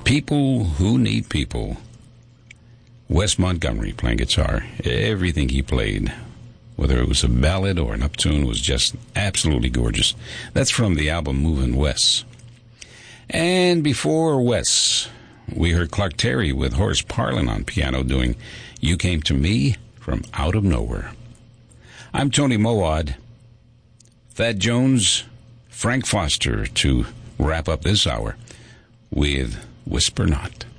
People Who Need People. Wes Montgomery playing guitar. Everything he played, whether it was a ballad or an uptune, was just absolutely gorgeous. That's from the album Movin' Wes. And before Wes, we heard Clark Terry with Horace Parlan on piano doing You Came to Me from Out of Nowhere. I'm Tony Mowad. Thad Jones, Frank Foster to wrap up this hour with Whisper Not.